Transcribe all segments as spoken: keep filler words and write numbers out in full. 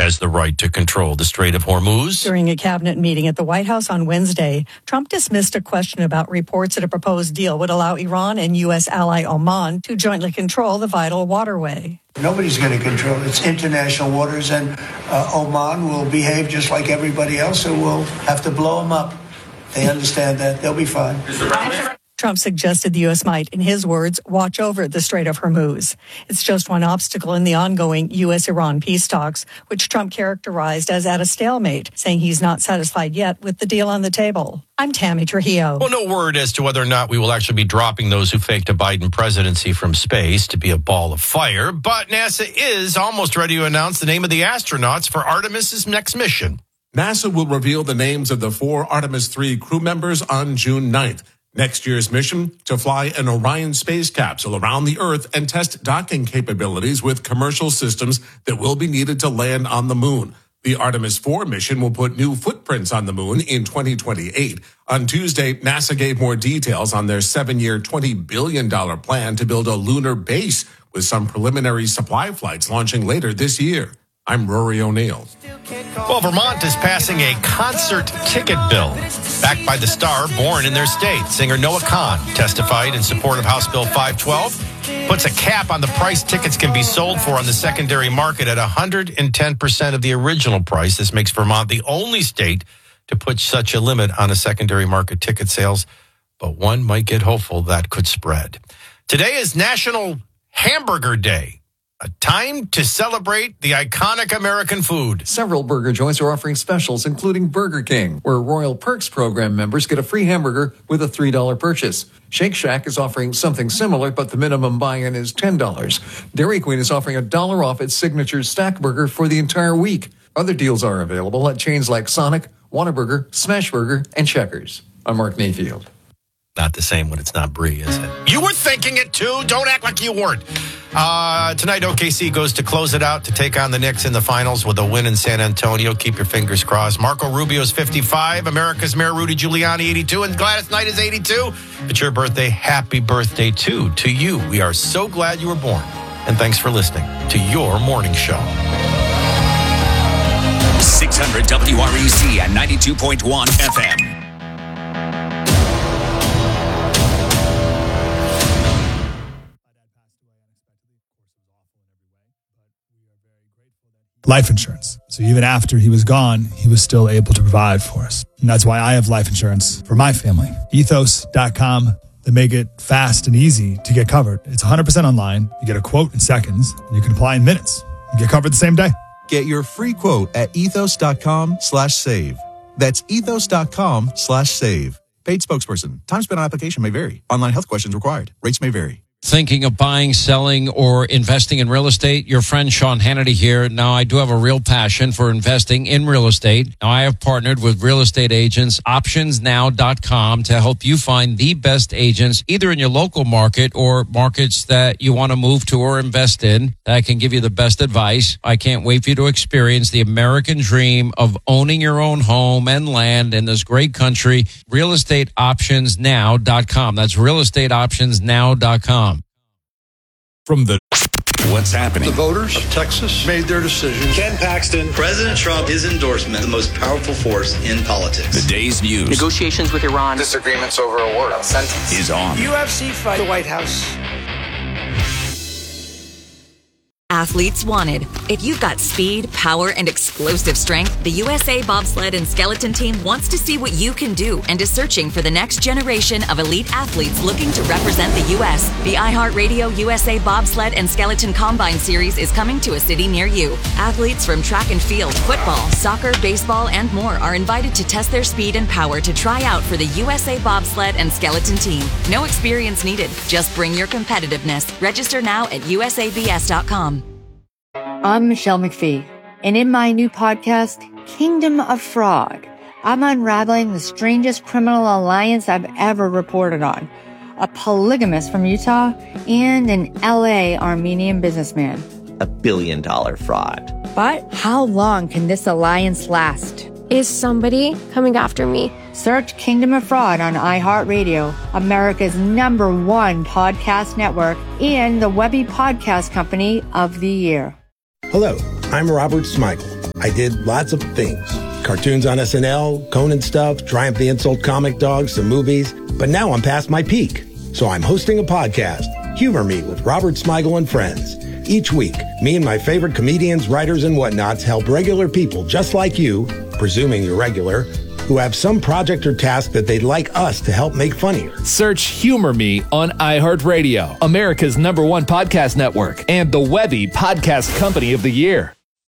has the right to control the Strait of Hormuz. During a cabinet meeting at the White House on Wednesday, Trump dismissed a question about reports that a proposed deal would allow Iran and U S ally Oman to jointly control the vital waterway. Nobody's going to control it. It's international waters, and uh, Oman will behave just like everybody else, so we'll have to blow them up. They understand that. They'll be fine. Trump suggested the U S might, in his words, watch over the Strait of Hormuz. It's just one obstacle in the ongoing U S Iran peace talks, which Trump characterized as at a stalemate, saying he's not satisfied yet with the deal on the table. I'm Tammy Trujillo. Well, no word as to whether or not we will actually be dropping those who faked a Biden presidency from space to be a ball of fire, but NASA is almost ready to announce the name of the astronauts for Artemis's next mission. NASA will reveal the names of the four Artemis three crew members on June ninth. Next year's mission to fly an Orion space capsule around the Earth and test docking capabilities with commercial systems that will be needed to land on the moon. The Artemis four mission will put new footprints on the moon in twenty twenty-eight. On Tuesday, NASA gave more details on their seven-year, twenty billion dollars plan to build a lunar base with some preliminary supply flights launching later this year. I'm Rory O'Neill. Well, Vermont is passing a concert ticket bill backed by the star born in their state. Singer Noah Kahn testified in support of House Bill five twelve, puts a cap on the price tickets can be sold for on the secondary market at one hundred ten percent of the original price. This makes Vermont the only state to put such a limit on a secondary market ticket sales, but one might get hopeful that could spread. Today is National Hamburger Day. A time to celebrate the iconic American food. Several burger joints are offering specials, including Burger King, where Royal Perks program members get a free hamburger with a three dollars purchase. Shake Shack is offering something similar, but the minimum buy-in is ten dollars. Dairy Queen is offering a dollar off its signature stack burger for the entire week. Other deals are available at chains like Sonic, Whataburger, Smashburger, and Checkers. I'm Mark Mayfield. Not the same when it's not Brie, is it? You were thinking it too. Don't act like you weren't. Uh, tonight, O K C goes to close it out to take on the Knicks in the finals with a win in San Antonio. Keep your fingers crossed. Marco Rubio's fifty-five. America's Mayor Rudy Giuliani, eighty-two. And Gladys Knight is eighty-two. It's your birthday. Happy birthday, too, to you. We are so glad you were born. And thanks for listening to your morning show. six hundred W R E C and ninety-two point one F M. Life insurance. So even after he was gone, he was still able to provide for us. And that's why I have life insurance for my family. ethos dot com. They make it fast and easy to get covered. It's one hundred percent online. You get a quote in seconds, and you can apply in minutes. You get covered the same day. Get your free quote at ethos dot com slash save. That's ethos dot com slash save. Paid spokesperson. Time spent on application may vary. Online health questions required. Rates may vary. Thinking of buying, selling, or investing in real estate? Your friend Sean Hannity here. Now, I do have a real passion for investing in real estate. Now, I have partnered with real estate agents, options now dot com, to help you find the best agents, either in your local market or markets that you want to move to or invest in, that can give you the best advice. I can't wait for you to experience the American dream of owning your own home and land in this great country. real estate options now dot com. That's real estate options now dot com. From the What's happening? The voters of Texas made their decision. Ken Paxton, President Trump, his endorsement, the most powerful force in politics. The day's news. Negotiations with Iran. Disagreements over a word sentence. Is on. U F C fight. The White House. Athletes wanted. If you've got speed, power, and explosive strength, the U S A Bobsled and Skeleton Team wants to see what you can do and is searching for the next generation of elite athletes looking to represent the U S. The iHeartRadio U S A Bobsled and Skeleton Combine Series is coming to a city near you. Athletes from track and field, football, soccer, baseball, and more are invited to test their speed and power to try out for the U S A Bobsled and Skeleton Team. No experience needed. Just bring your competitiveness. Register now at U S A B S dot com. I'm Michelle McPhee, and in my new podcast, Kingdom of Fraud, I'm unraveling the strangest criminal alliance I've ever reported on. A polygamist from Utah and an L A Armenian businessman. A billion dollar fraud. But how long can this alliance last? Is somebody coming after me? Search Kingdom of Fraud on iHeartRadio, America's number one podcast network, and the Webby Podcast Company of the Year. Hello, I'm Robert Smigel. I did lots of things. Cartoons on S N L, Conan stuff, Triumph the Insult Comic Dog, some movies. But now I'm past my peak. So I'm hosting a podcast, Humor Me with Robert Smigel and Friends. Each week, me and my favorite comedians, writers, and whatnots help regular people just like you, presuming you're regular, who have some project or task that they'd like us to help make funnier. Search Humor Me on iHeartRadio, America's number one podcast network, and the Webby Podcast Company of the Year.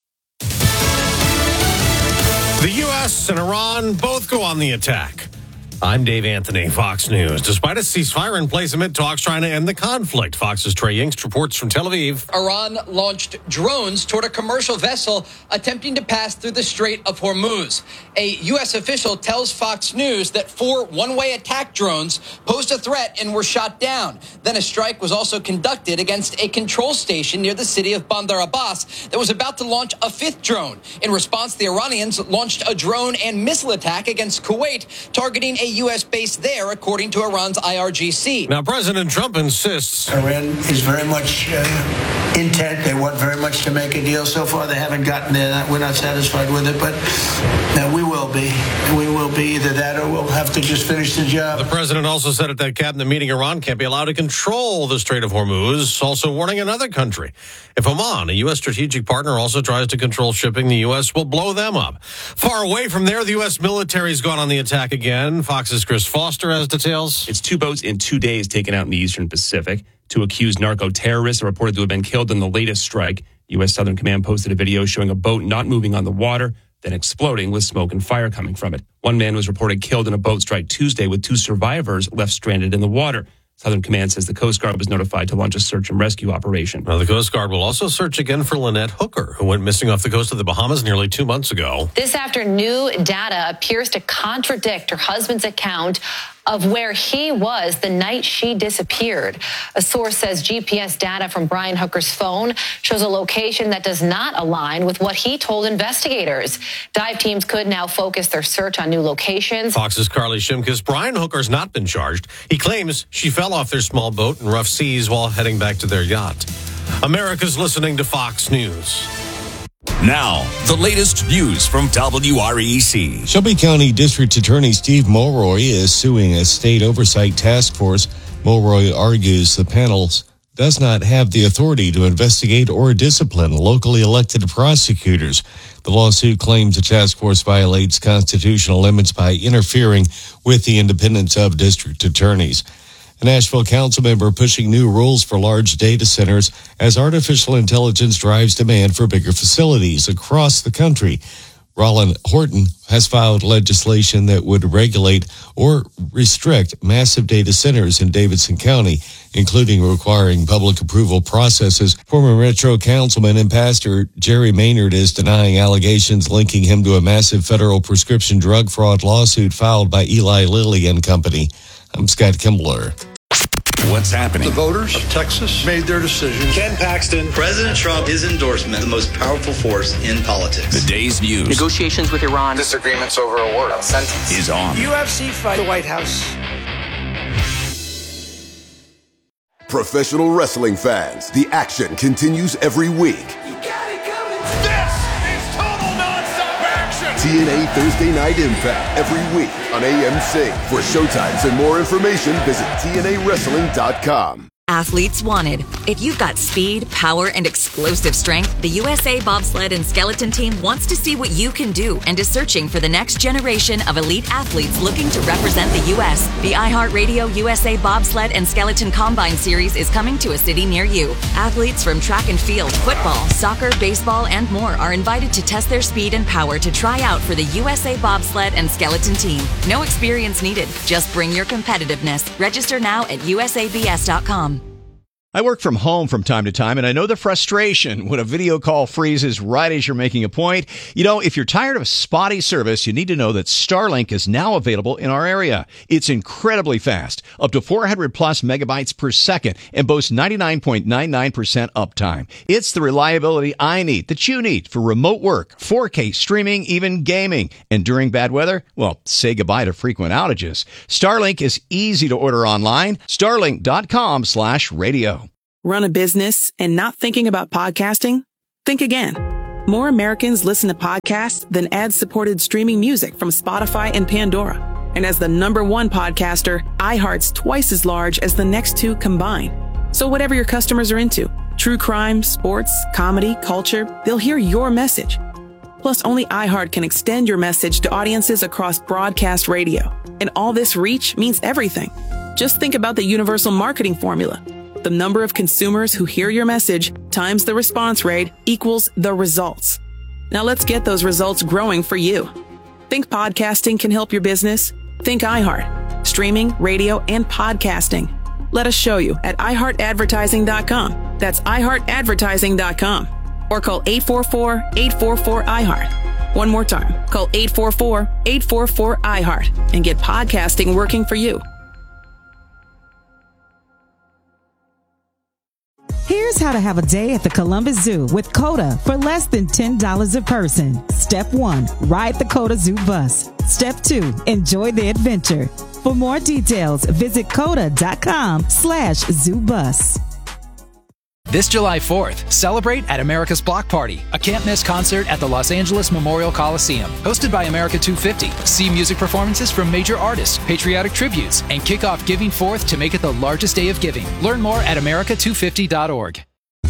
The U S and Iran both go on the attack. I'm Dave Anthony, Fox News. Despite a ceasefire in place amid talks trying to end the conflict, Fox's Trey Yingst reports from Tel Aviv. Iran launched drones toward a commercial vessel attempting to pass through the Strait of Hormuz. A U S official tells Fox News that four one-way attack drones posed a threat and were shot down. Then a strike was also conducted against a control station near the city of Bandar Abbas that was about to launch a fifth drone. In response, the Iranians launched a drone and missile attack against Kuwait, targeting a U S base there, according to Iran's I R G C. Now, President Trump insists Iran is very much uh, intent. They want very much to make a deal. So far, they haven't gotten there. We're not satisfied with it, but uh, we will be. We will be either that or we'll have to just finish the job. The president also said at that cabinet meeting Iran can't be allowed to control the Strait of Hormuz, also warning another country. If Oman, a U S strategic partner, also tries to control shipping, the U S will blow them up. Far away from there, the U S military's gone on the attack again. Fox's Chris Foster has details. It's two boats in two days taken out in the Eastern Pacific. Two accused narco-terrorists are reported to have been killed in the latest strike. U S Southern Command posted a video showing a boat not moving on the water, then exploding with smoke and fire coming from it. One man was reported killed in a boat strike Tuesday, with two survivors left stranded in the water. Southern Command says the Coast Guard was notified to launch a search and rescue operation. Now, the Coast Guard will also search again for Lynette Hooker, who went missing off the coast of the Bahamas nearly two months ago. This after new data appears to contradict her husband's account of where he was the night she disappeared. A source says G P S data from Brian Hooker's phone shows a location that does not align with what he told investigators. Dive teams could now focus their search on new locations. Fox's Carly Shimkus. Brian Hooker's not been charged. He claims she fell off their small boat in rough seas while heading back to their yacht. America's listening to Fox News. Now, the latest news from W R E C. Shelby County District Attorney Steve Mulroy is suing a state oversight task force. Mulroy argues the panel does not have the authority to investigate or discipline locally elected prosecutors. The lawsuit claims the task force violates constitutional limits by interfering with the independence of district attorneys. A Nashville council member pushing new rules for large data centers as artificial intelligence drives demand for bigger facilities across the country. Roland Horton has filed legislation that would regulate or restrict massive data centers in Davidson County, including requiring public approval processes. Former Metro Councilman and pastor Jerry Maynard is denying allegations linking him to a massive federal prescription drug fraud lawsuit filed by Eli Lilly and Company. I'm Scott Kimbler. What's happening? The voters of Texas made their decision. Ken Paxton, President Trump, his endorsement, the most powerful force in politics. The day's news. Negotiations with Iran. Disagreements over a war sentence. Is on. U F C fight. The White House. Professional wrestling fans, the action continues every week. You got it coming. This is total nonstop action. T N A Thursday Night Impact every week on A M C. For showtimes and more information, visit T N A wrestling dot com. Athletes wanted. If you've got speed, power, and explosive strength, the U S A Bobsled and Skeleton Team wants to see what you can do and is searching for the next generation of elite athletes looking to represent the U S. The iHeartRadio U S A Bobsled and Skeleton Combine Series is coming to a city near you. Athletes from track and field, football, soccer, baseball, and more are invited to test their speed and power to try out for the U S A Bobsled and Skeleton Team. No experience needed. Just bring your competitiveness. Register now at U S A B S dot com. I work from home from time to time, and I know the frustration when a video call freezes right as you're making a point. You know, if you're tired of spotty service, you need to know that Starlink is now available in our area. It's incredibly fast, up to four hundred plus megabytes per second, and boasts ninety-nine point nine nine percent uptime. It's the reliability I need, that you need, for remote work, four K streaming, even gaming. And during bad weather, well, say goodbye to frequent outages. Starlink is easy to order online. Starlink dot com slash radio. Run a business and not thinking about podcasting? Think again. More Americans listen to podcasts than ad-supported streaming music from Spotify and Pandora. And as the number one podcaster, iHeart's twice as large as the next two combined. So whatever your customers are into, true crime, sports, comedy, culture, they'll hear your message. Plus, only iHeart can extend your message to audiences across broadcast radio. And all this reach means everything. Just think about the universal marketing formula. The number of consumers who hear your message times the response rate equals the results. Now let's get those results growing for you. Think podcasting can help your business? Think iHeart. Streaming, radio, and podcasting. Let us show you at i heart advertising dot com. That's i heart advertising dot com. Or call eight four four, eight four four, I heart. One more time. Call eight four four, eight four four, I heart and get podcasting working for you. Here's how to have a day at the Columbus Zoo with COTA for less than ten dollars a person. Step one, ride the COTA Zoo bus. Step two, enjoy the adventure. For more details, visit coda.com slash zoo bus. This July fourth, celebrate at America's Block Party, a can't-miss concert at the Los Angeles Memorial Coliseum. Hosted by America two fifty. See music performances from major artists, patriotic tributes, and kick off Giving Forth to make it the largest day of giving. Learn more at america two fifty dot org.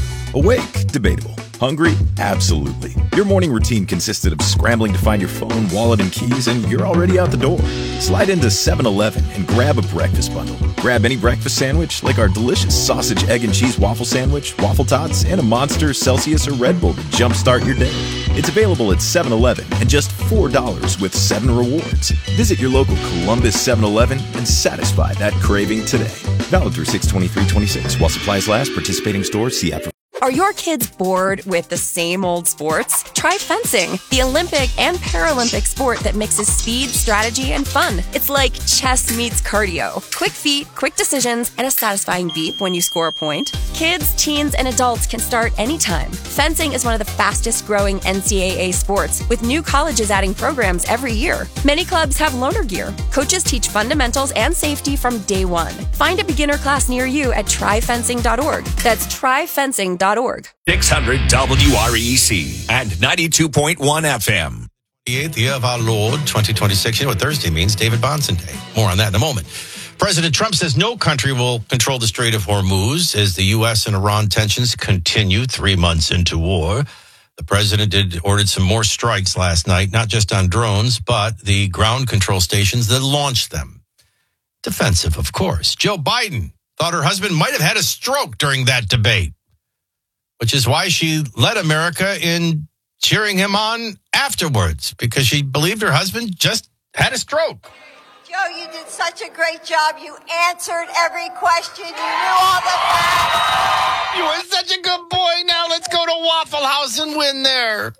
Awake? Debatable. Hungry? Absolutely. Your morning routine consisted of scrambling to find your phone, wallet, and keys, and you're already out the door. Slide into seven eleven and grab a breakfast bundle. Grab any breakfast sandwich, like our delicious sausage, egg, and cheese waffle sandwich, waffle tots, and a Monster, Celsius, or Red Bull to jumpstart your day. It's available at seven eleven and just four dollars with seven rewards. Visit your local Columbus seven eleven and satisfy that craving today. Valid through six twenty-three twenty-six. While supplies last, participating stores, see app for. Are your kids bored with the same old sports? Try fencing, the Olympic and Paralympic sport that mixes speed, strategy, and fun. It's like chess meets cardio. Quick feet, quick decisions, and a satisfying beep when you score a point. Kids, teens, and adults can start anytime. Fencing is one of the fastest growing N C double A sports, with new colleges adding programs every year. Many clubs have loaner gear. Coaches teach fundamentals and safety from day one. Find a beginner class near you at try fencing dot org. That's try fencing dot org. six hundred W R E C and ninety-two point one F M. The eighth year of our Lord, twenty twenty-six. You know what Thursday means? David Bonson Day. More on that in a moment. President Trump says no country will control the Strait of Hormuz as the U S and Iran tensions continue three months into war. The president did ordered some more strikes last night, not just on drones, but the ground control stations that launched them. Defensive, of course. Joe Biden thought her husband might have had a stroke during that debate, which is why she led America in cheering him on afterwards, because she believed her husband just had a stroke. Joe, you did such a great job. You answered every question. You knew all the facts. You were such a good boy. Now let's go to Waffle House and win there.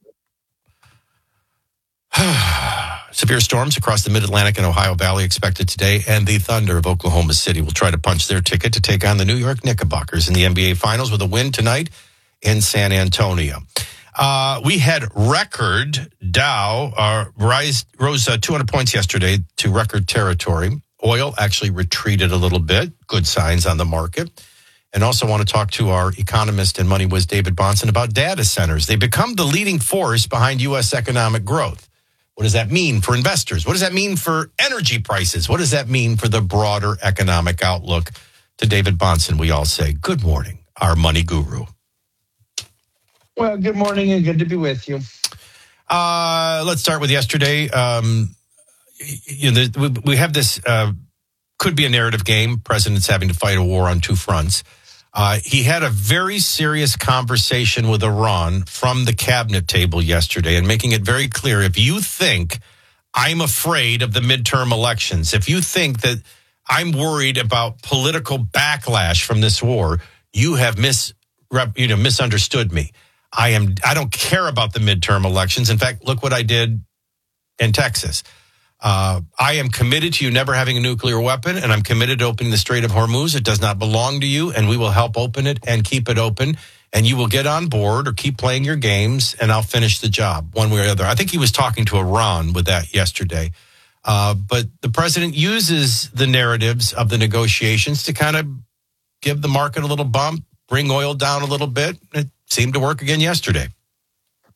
Severe storms across the Mid-Atlantic and Ohio Valley expected today, and the Thunder of Oklahoma City will try to punch their ticket to take on the New York Knickerbockers in the N B A Finals with a win tonight in San Antonio. Uh, we had record Dow uh, rise, rose uh, two hundred points yesterday to record territory. Oil actually retreated a little bit. Good signs on the market. And also want to talk to our economist and money whiz David Bonson about data centers. They become the leading force behind U S economic growth. What does that mean for investors? What does that mean for energy prices? What does that mean for the broader economic outlook? To David Bonson, we all say, good morning, our money guru. Well, good morning and good to be with you. Uh, let's start with yesterday. Um, you know, we, we have this, uh, could be a narrative game. President's having to fight a war on two fronts. Uh, he had a very serious conversation with Iran from the cabinet table yesterday and making it very clear, if you think I'm afraid of the midterm elections, if you think that I'm worried about political backlash from this war, you have mis, you know, misunderstood me. I am. I don't care about the midterm elections. In fact, look what I did in Texas. Uh, I am committed to you never having a nuclear weapon, and I'm committed to opening the Strait of Hormuz. It does not belong to you, and we will help open it and keep it open, and you will get on board or keep playing your games, and I'll finish the job one way or the other. I think he was talking to Iran with that yesterday. Uh, but the president uses the narratives of the negotiations to kind of give the market a little bump, bring oil down a little bit. It seemed to work again yesterday.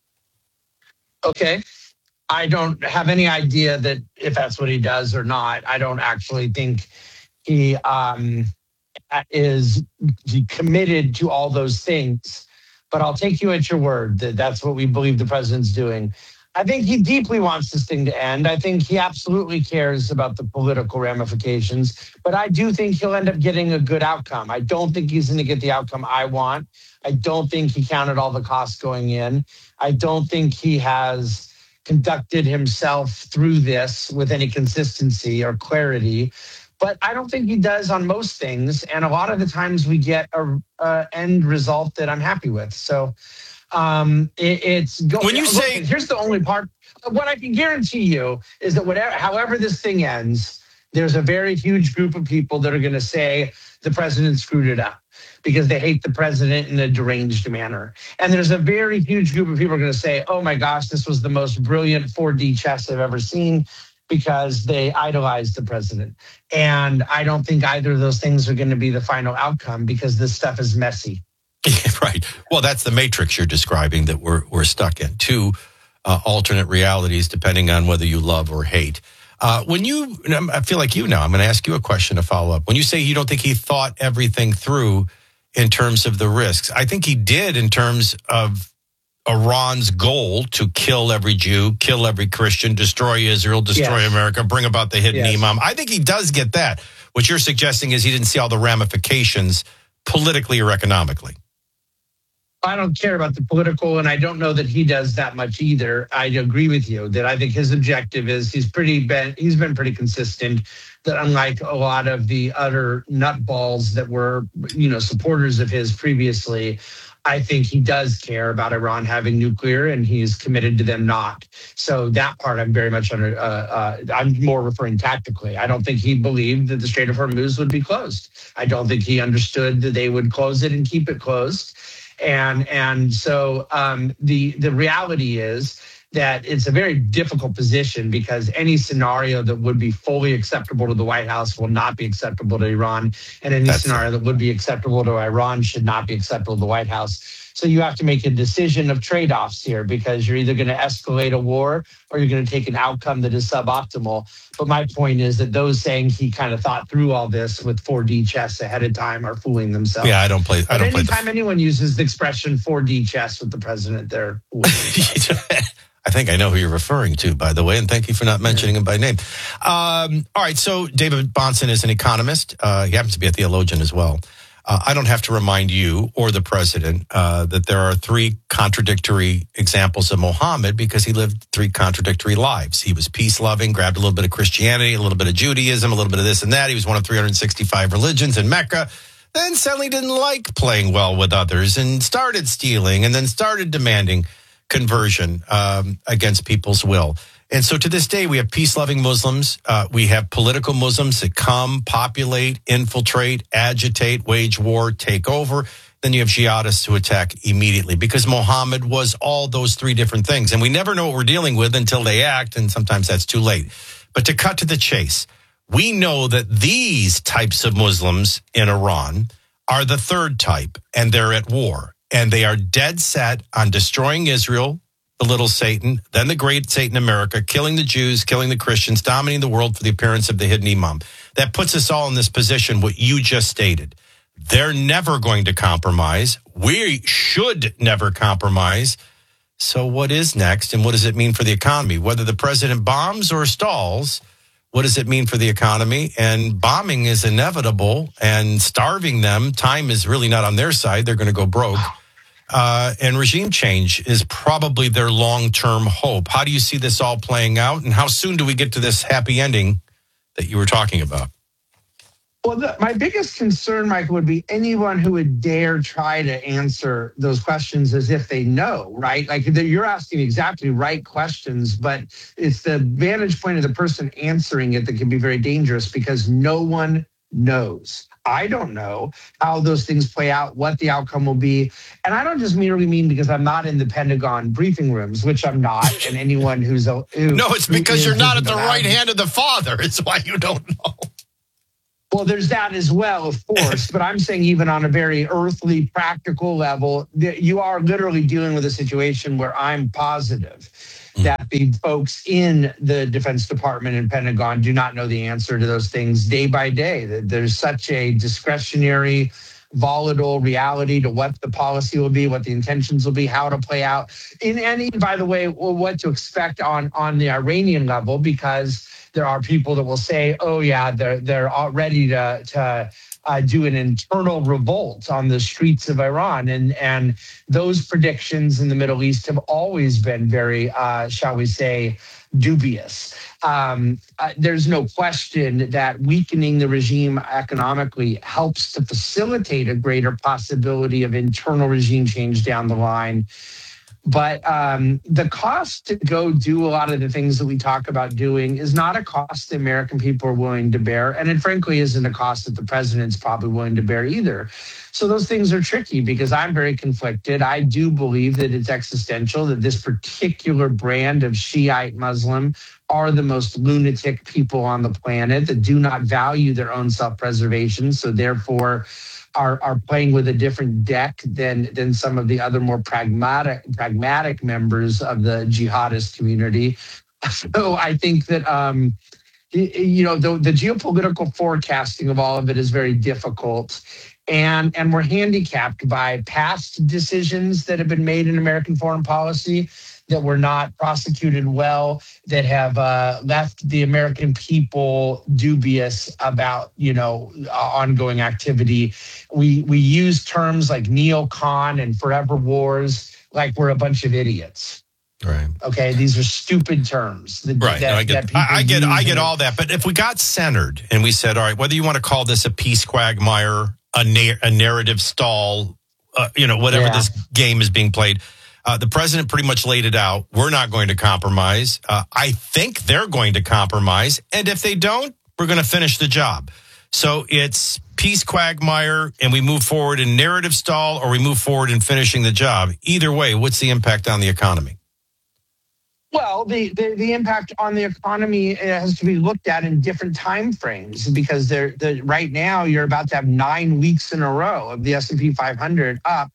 Okay. I don't have any idea that if that's what he does or not. I don't actually think he um, is committed to all those things. But I'll take you at your word that that's what we believe the president's doing. I think he deeply wants this thing to end. I think he absolutely cares about the political ramifications, but I do think he'll end up getting a good outcome. I don't think he's going to get the outcome I want. I don't think he counted all the costs going in. I don't think he has conducted himself through this with any consistency or clarity, but I don't think he does on most things. And a lot of the times we get a, a end result that I'm happy with. So Um, it, it's going. When you look, say, here's the only part. What I can guarantee you is that whatever, however this thing ends, there's a very huge group of people that are going to say the president screwed it up because they hate the president in a deranged manner. And there's a very huge group of people are going to say, oh my gosh, this was the most brilliant four D chess I've ever seen, because they idolize the president. And I don't think either of those things are going to be the final outcome because this stuff is messy. Right. Well, that's the matrix you're describing that we're we're stuck in. Two uh, alternate realities depending on whether you love or hate. Uh, when you, I feel like you now, I'm going to ask you a question to follow up. When you say you don't think he thought everything through in terms of the risks, I think he did in terms of Iran's goal to kill every Jew, kill every Christian, destroy Israel, destroy yes. America, bring about the hidden yes. imam. I think he does get that. What you're suggesting is he didn't see all the ramifications politically or economically. I don't care about the political, and I don't know that he does that much either. I agree with you that I think his objective is he's pretty been he's been pretty consistent. That unlike a lot of the other nutballs that were, you know, supporters of his previously, I think he does care about Iran having nuclear, and he's committed to them not. So that part I'm very much under. Uh, uh, I'm more referring tactically. I don't think he believed that the Strait of Hormuz would be closed. I don't think he understood that they would close it and keep it closed. And and so um, the the reality is that it's a very difficult position because any scenario that would be fully acceptable to the White House will not be acceptable to Iran, and any That's scenario that would be acceptable to Iran should not be acceptable to the White House. So you have to make a decision of trade-offs here because you're either going to escalate a war or you're going to take an outcome that is suboptimal. But my point is that those saying he kind of thought through all this with four D chess ahead of time are fooling themselves. Yeah, I don't play. I don't play. Anytime the... anyone uses the expression four D chess with the president, they're I think I know who you're referring to, by the way, and thank you for not mentioning him by name. Um, all right, so David Bahnsen is an economist. Uh, he happens to be a theologian as well. Uh, I don't have to remind you or the president uh, that there are three contradictory examples of Muhammad because he lived three contradictory lives. He was peace-loving, grabbed a little bit of Christianity, a little bit of Judaism, a little bit of this and that. He was one of three hundred sixty-five religions in Mecca. Then suddenly didn't like playing well with others and started stealing and then started demanding conversion um, against people's will. And so to this day, we have peace-loving Muslims. Uh, we have political Muslims that come, populate, infiltrate, agitate, wage war, take over. Then you have jihadists who attack immediately because Muhammad was all those three different things. And we never know what we're dealing with until they act, and sometimes that's too late. But to cut to the chase, we know that these types of Muslims in Iran are the third type, and they're at war. And they are dead set on destroying Israel, the little Satan, then the great Satan America, killing the Jews, killing the Christians, dominating the world for the appearance of the hidden imam. That puts us all in this position, what you just stated. They're never going to compromise. We should never compromise. So what is next, and what does it mean for the economy? Whether the president bombs or stalls, what does it mean for the economy? And bombing is inevitable, and starving them, time is really not on their side. They're going to go broke. Uh, and regime change is probably their long-term hope. How do you see this all playing out? And how soon do we get to this happy ending that you were talking about? Well, the, my biggest concern, Michael, would be anyone who would dare try to answer those questions as if they know, right? Like you're asking exactly right questions, but it's the vantage point of the person answering it that can be very dangerous because no one knows. I don't know how those things play out, what the outcome will be. And I don't just merely mean because I'm not in the Pentagon briefing rooms, which I'm not, and anyone who's... A, who, no, it's because who you're not at the right hand of the Father. It's why you don't know. Well, there's that as well, of course. But I'm saying even on a very earthly, practical level, you are literally dealing with a situation where I'm positive that the folks in the Defense Department and Pentagon do not know the answer to those things day by day. There's such a discretionary, volatile reality to what the policy will be, what the intentions will be, how it'll play out. And, and by the way, what to expect on, on the Iranian level, because there are people that will say, oh, yeah, they're, they're all ready to, to uh, do an internal revolt on the streets of Iran. And, and those predictions in the Middle East have always been very, uh, shall we say, dubious. Um, uh, there's no question that weakening the regime economically helps to facilitate a greater possibility of internal regime change down the line. But um, the cost to go do a lot of the things that we talk about doing is not a cost the American people are willing to bear. And it frankly isn't a cost that the president's probably willing to bear either. So those things are tricky because I'm very conflicted. I do believe that it's existential, that this particular brand of Shiite Muslim are the most lunatic people on the planet that do not value their own self-preservation. So therefore, Are, are playing with a different deck than than some of the other more pragmatic pragmatic members of the jihadist community. So I think that um, you know the, the geopolitical forecasting of all of it is very difficult, and and we're handicapped by past decisions that have been made in American foreign policy that were not prosecuted well, that have uh, left the American people dubious about, you know, uh, ongoing activity. We we use terms like neocon and forever wars like we're a bunch of idiots. Right. Okay. These are stupid terms. That, right. That, no, I get. I, I get. I get all that. But if we got centered and we said, all right, whether you want to call this a peace quagmire, a, na- a narrative stall, uh, you know, whatever yeah. this game is being played. Uh, the president pretty much laid it out. We're not going to compromise. Uh, I think they're going to compromise. And if they don't, we're going to finish the job. So it's peace quagmire and we move forward in narrative stall or we move forward in finishing the job. Either way, what's the impact on the economy? Well, the, the, the impact on the economy has to be looked at in different time frames because they're, the, right now you're about to have nine weeks in a row of the S and P five hundred up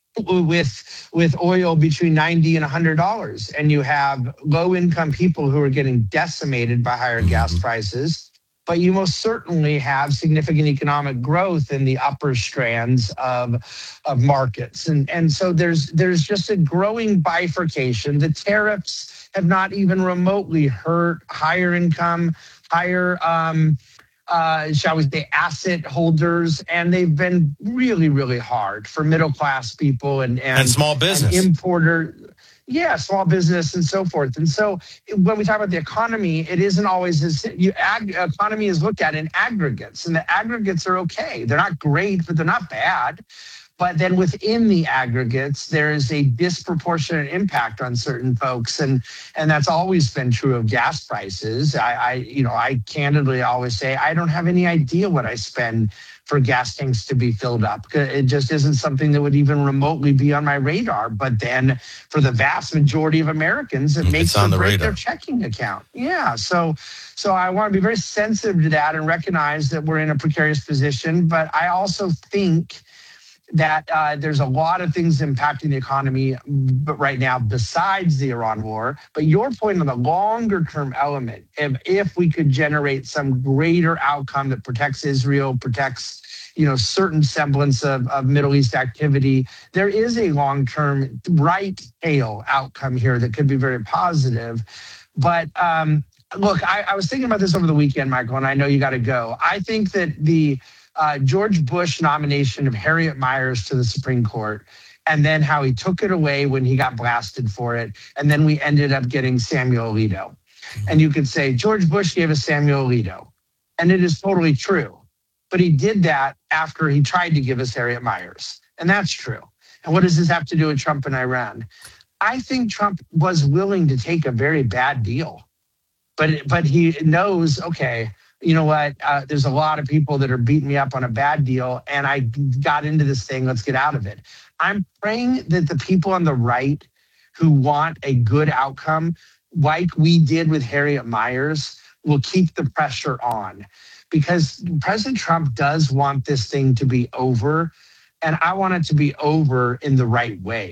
with with oil between ninety and one hundred dollars. And you have low-income people who are getting decimated by higher mm-hmm. gas prices. But you most certainly have significant economic growth in the upper strands of, of markets. And, and so there's there's just a growing bifurcation. The tariffs have not even remotely hurt higher income, higher um Uh, shall we say, asset holders, and they've been really, really hard for middle-class people and, and, and small business. And importer, yeah, small business and so forth. And so when we talk about the economy, it isn't always as you ag, economy is looked at in aggregates, and the aggregates are okay. They're not great, but they're not bad. But then within the aggregates, there is a disproportionate impact on certain folks. And, and that's always been true of gas prices. I, I, you know, I candidly always say, I don't have any idea what I spend for gas tanks to be filled up. It just isn't something that would even remotely be on my radar. But then for the vast majority of Americans, it makes them break their checking account. Yeah. So, so I want to be very sensitive to that and recognize that we're in a precarious position. But I also think that uh, there's a lot of things impacting the economy but right now besides the Iran war. But your point on the longer term element, if, if we could generate some greater outcome that protects Israel, protects, you know, certain semblance of, of Middle East activity, there is a long-term right tail outcome here that could be very positive. But um, look, I, I was thinking about this over the weekend, Michael, and I know you got to go. I think that the Uh, George Bush nomination of Harriet Miers to the Supreme Court, and then how he took it away when he got blasted for it, and then we ended up getting Samuel Alito. And you could say, George Bush gave us Samuel Alito, and it is totally true. But he did that after he tried to give us Harriet Miers, and that's true. And what does this have to do with Trump and Iran? I think Trump was willing to take a very bad deal, but but he knows, okay, you know what, uh, there's a lot of people that are beating me up on a bad deal, and I got into this thing, let's get out of it. I'm praying that the people on the right who want a good outcome, like we did with Harriet Miers, will keep the pressure on. Because President Trump does want this thing to be over, and I want it to be over in the right way.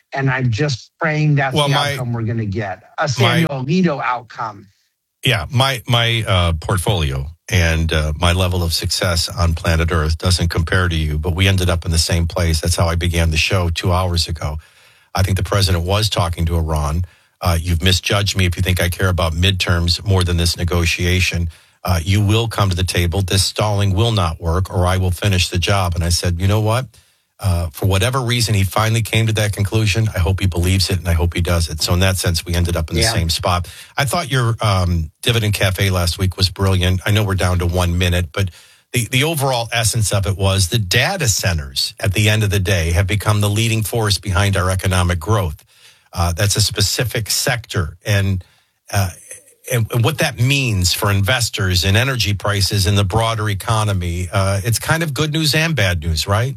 And I'm just praying that's well, the my, outcome we're going to get. A Samuel my, Alito outcome. Yeah, my my uh, portfolio and uh, my level of success on planet Earth doesn't compare to you, but we ended up in the same place. That's how I began the show two hours ago. I think the president was talking to Iran. Uh, you've misjudged me if you think I care about midterms more than this negotiation. Uh, you will come to the table. This stalling will not work, or I will finish the job. And I said, you know what? Uh, for whatever reason, he finally came to that conclusion. I hope he believes it, and I hope he does it. So in that sense, we ended up in the yeah. same spot. I thought your um, Dividend Cafe last week was brilliant. I know we're down to one minute, but the, the overall essence of it was the data centers, at the end of the day, have become the leading force behind our economic growth. Uh, that's a specific sector. And, uh, and, and what that means for investors and energy prices in the broader economy, uh, it's kind of good news and bad news, right?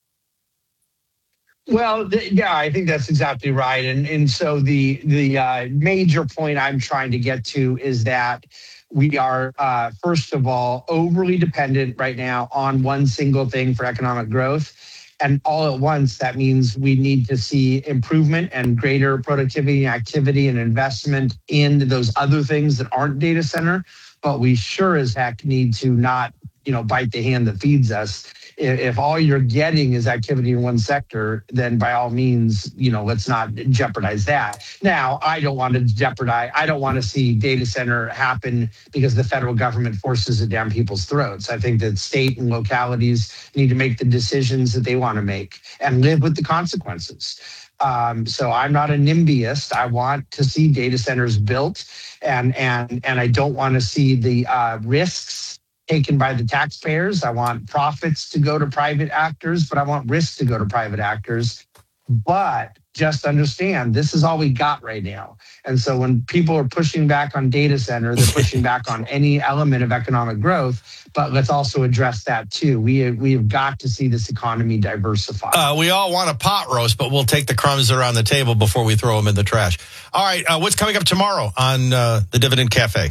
Well, th- yeah, I think that's exactly right. And and so the the uh, major point I'm trying to get to is that we are, uh, first of all, overly dependent right now on one single thing for economic growth. And all at once, that means we need to see improvement and greater productivity and activity and investment in those other things that aren't data center. But we sure as heck need to not, you know, bite the hand that feeds us. If all you're getting is activity in one sector, then by all means, you know, let's not jeopardize that. Now, I don't want to jeopardize. I don't want to see data center happen because the federal government forces it down people's throats. I think that state and localities need to make the decisions that they want to make and live with the consequences. Um, so I'm not a NIMBYist. I want to see data centers built, and and and I don't want to see the uh, risks taken by the taxpayers. I want profits to go to private actors, but I want risks to go to private actors. But just understand, this is all we got right now. And so when people are pushing back on data center, they're pushing back on any element of economic growth. But let's also address that too. We we have got to see this economy diversify. Uh, we all want a pot roast, but we'll take the crumbs that are on the table before we throw them in the trash. All right, uh, what's coming up tomorrow on uh, the Dividend Cafe?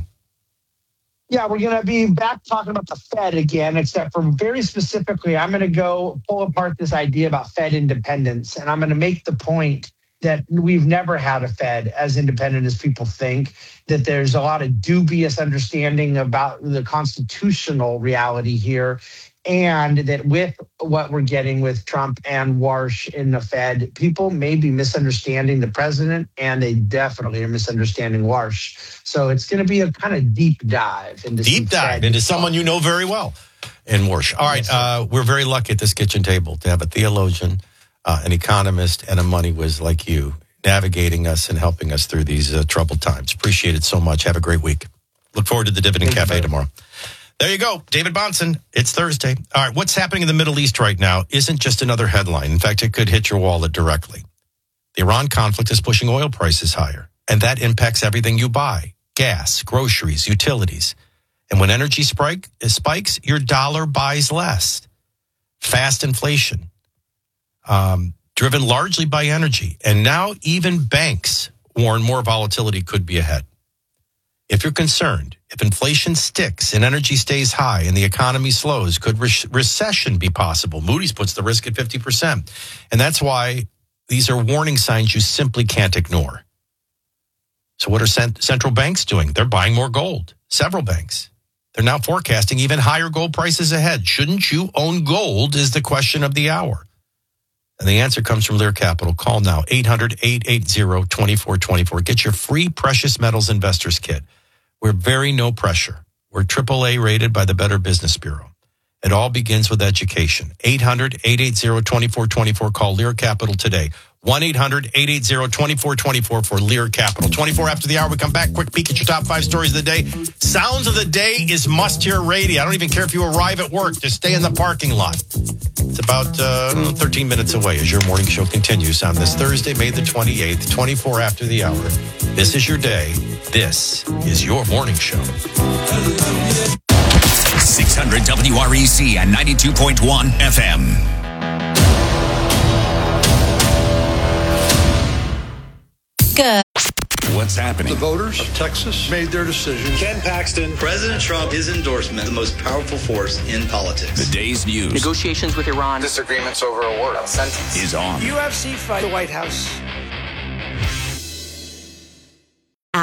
Yeah, we're going to be back talking about the Fed again, except for very specifically, I'm going to go pull apart this idea about Fed independence. And I'm going to make the point that we've never had a Fed as independent as people think, that there's a lot of dubious understanding about the constitutional reality here, and that with what we're getting with Trump and Warsh in the Fed, people may be misunderstanding the president, and they definitely are misunderstanding Warsh. So it's going to be a kind of deep dive into deep dive into someone you know very well in Warsh. All right, yes, uh, we're very lucky at this kitchen table to have a theologian, uh, an economist, and a money whiz like you navigating us and helping us through these uh, troubled times. Appreciate it so much. Have a great week. Look forward to the Dividend Thank Cafe you, tomorrow. There you go. David Bahnsen. It's Thursday. All right. What's happening in the Middle East right now isn't just another headline. In fact, it could hit your wallet directly. The Iran conflict is pushing oil prices higher, and that impacts everything you buy: gas, groceries, utilities. And when energy spike, spikes, your dollar buys less. Fast inflation, um, driven largely by energy. And now even banks warn more volatility could be ahead. If you're concerned, if inflation sticks and energy stays high and the economy slows, could re- recession be possible? Moody's puts the risk at fifty percent. And that's why these are warning signs you simply can't ignore. So what are cent- central banks doing? They're buying more gold. Several banks. They're now forecasting even higher gold prices ahead. Shouldn't you own gold is the question of the hour. And the answer comes from Lear Capital. Call now, eight hundred, eight eight zero, two four two four. Get your free Precious Metals Investors Kit. We're very no pressure. We're triple A rated by the Better Business Bureau. It all begins with education. eight hundred, eight eight zero, two four two four. Call Lear Capital today. one eight hundred, eight eight zero, two four two four for Lear Capital. twenty-four after the hour, we come back. Quick peek at your top five stories of the day. Sounds of the day is must-hear radio. I don't even care if you arrive at work. Just stay in the parking lot. It's about uh, thirteen minutes away as your morning show continues on this Thursday, May the twenty-eighth, twenty-four after the hour. This is your day. This is your morning show. six hundred W R E C and ninety-two point one F M. Good. What's happening? The voters of Texas made their decision. Ken Paxton. President Trump, his endorsement, the most powerful force in politics. The day's news. Negotiations with Iran. Disagreements over a word on sentence. Is on. U F C fight. The White House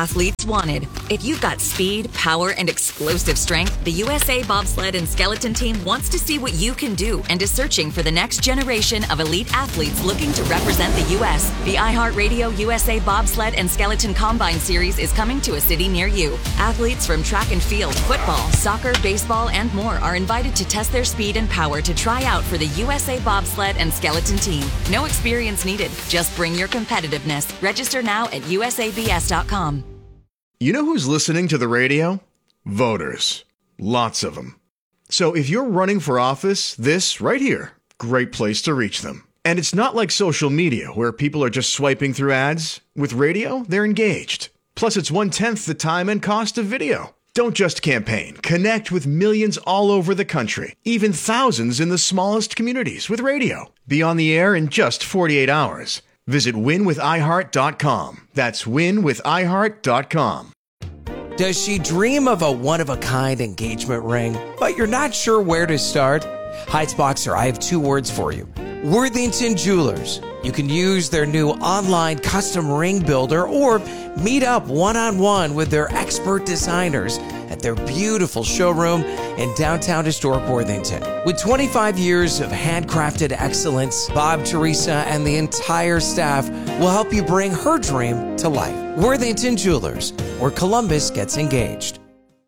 Athletes wanted. If you've got speed, power, and explosive strength, the U S A Bobsled and Skeleton Team wants to see what you can do and is searching for the next generation of elite athletes looking to represent the U S The iHeartRadio U S A Bobsled and Skeleton Combine Series is coming to a city near you. Athletes from track and field, football, soccer, baseball, and more are invited to test their speed and power to try out for the U S A Bobsled and Skeleton Team. No experience needed. Just bring your competitiveness. Register now at U S A B S dot com. You know who's listening to the radio? Voters. Lots of them. So if you're running for office, this right here, great place to reach them. And it's not like social media where people are just swiping through ads. With radio, they're engaged. Plus, it's one-tenth the time and cost of video. Don't just campaign. Connect with millions all over the country, even thousands in the smallest communities with radio. Be on the air in just forty-eight hours. Visit win with i heart dot com. That's win with i heart dot com. Does she dream of a one-of-a-kind engagement ring, but you're not sure where to start? Heights-Boxer, I have two words for you. Worthington Jewelers. You can use their new online custom ring builder or meet up one-on-one with their expert designers at their beautiful showroom in downtown historic Worthington. With twenty-five years of handcrafted excellence, Bob, Teresa, and the entire staff will help you bring her dream to life. Worthington Jewelers, where Columbus gets engaged.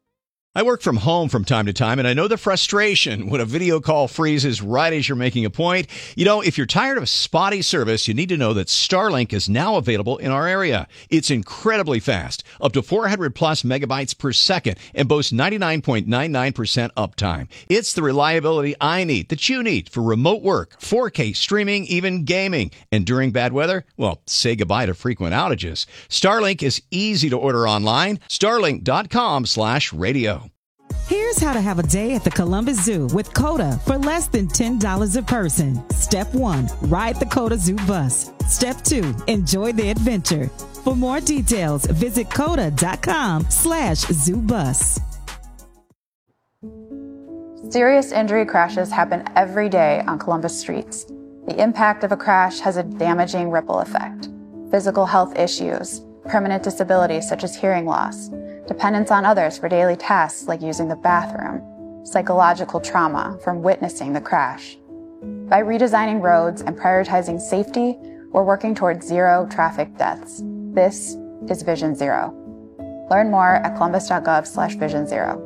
I work from home from time to time, and I know the frustration when a video call freezes right as you're making a point. You know, if you're tired of spotty service, you need to know that Starlink is now available in our area. It's incredibly fast, up to four hundred plus megabytes per second, and boasts ninety-nine point nine nine percent uptime. It's the reliability I need, that you need, for remote work, four K streaming, even gaming. And during bad weather, well, say goodbye to frequent outages. Starlink is easy to order online. Starlink.com slash radio. Here's how to have a day at the Columbus Zoo with COTA for less than ten dollars a person. Step one, ride the COTA Zoo bus. Step two, enjoy the adventure. For more details, visit COTA.com slash zoo bus. Serious injury crashes happen every day on Columbus streets. The impact of a crash has a damaging ripple effect. Physical health issues, permanent disabilities such as hearing loss, dependence on others for daily tasks like using the bathroom, psychological trauma from witnessing the crash. By redesigning roads and prioritizing safety, we're working towards zero traffic deaths. This is Vision Zero. Learn more at columbus.gov slash vision zero.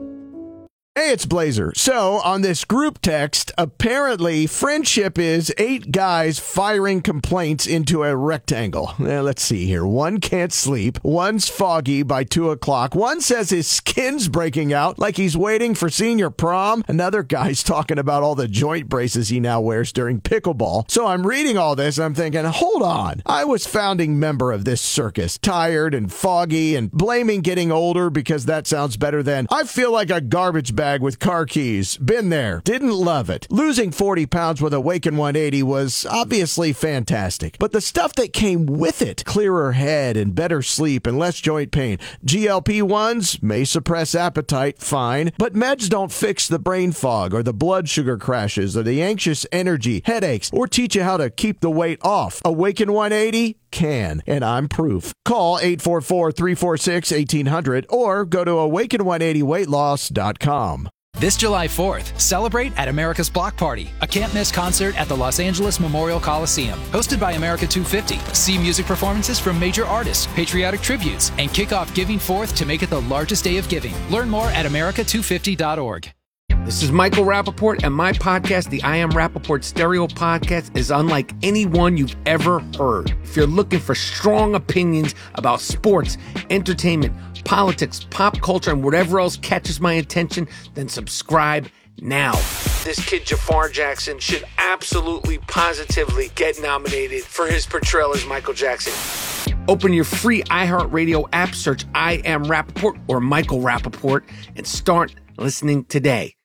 Hey, it's Blazer. So, on this group text, apparently friendship is eight guys firing complaints into a rectangle. Now, let's see here. One can't sleep. One's foggy by two o'clock. One says his skin's breaking out like he's waiting for senior prom. Another guy's talking about all the joint braces he now wears during pickleball. So, I'm reading all this and I'm thinking, hold on. I was founding member of this circus, tired and foggy and blaming getting older because that sounds better than I feel like a garbage bag with car keys. Been there. Didn't love it. Losing forty pounds with Awaken one eighty was obviously fantastic. But the stuff that came with it, clearer head and better sleep and less joint pain. G L P ones may suppress appetite, fine. But meds don't fix the brain fog or the blood sugar crashes or the anxious energy, headaches, or teach you how to keep the weight off. Awaken one eighty can, and I'm proof. Call eight four four, three four six, one eight hundred or go to awaken one eighty weight loss dot com. This July fourth, celebrate at America's Block Party, a can't-miss concert at the Los Angeles Memorial Coliseum. Hosted by America two fifty. See music performances from major artists, patriotic tributes, and kick off Giving Fourth to make it the largest day of giving. Learn more at america two fifty dot org. This is Michael Rappaport, and my podcast, the I Am Rappaport Stereo Podcast, is unlike any one you've ever heard. If you're looking for strong opinions about sports, entertainment, politics, pop culture, and whatever else catches my attention, then subscribe now. This kid Jafar Jackson should absolutely, positively get nominated for his portrayal as Michael Jackson. Open your free iHeartRadio app, search I Am Rappaport or Michael Rappaport, and start listening today.